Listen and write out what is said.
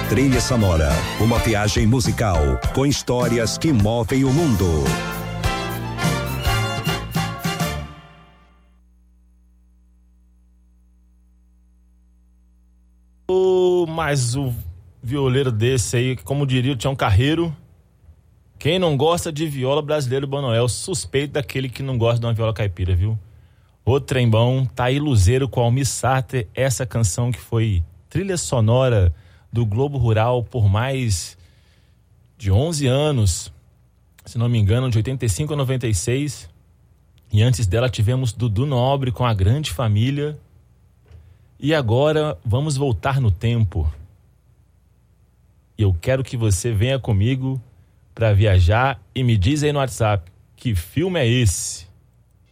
Trilha Sonora, uma viagem musical com histórias que movem o mundo. Mais o violeiro desse aí, como diria o Tião Carreiro, quem não gosta de viola brasileiro, Bonoel, suspeito daquele que não gosta de uma viola caipira, viu? O trembão, tá aí Luzeiro com Almir Sater, essa canção que foi trilha sonora do Globo Rural por mais de 11 anos, se não me engano, de 85 a 96, e antes dela tivemos Dudu Nobre com A Grande Família. E agora vamos voltar no tempo. Eu quero que você venha comigo para viajar e me diz aí no WhatsApp, que filme é esse?